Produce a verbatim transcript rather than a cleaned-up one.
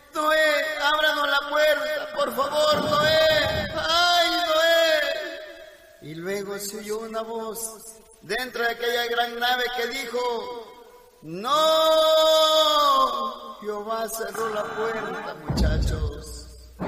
Noé, ábranos la puerta, por favor, Noé. ¡Ay, Noé! Y luego se oyó una voz dentro de aquella gran nave que dijo: ¡No! Jehová cerró la puerta, muchachos.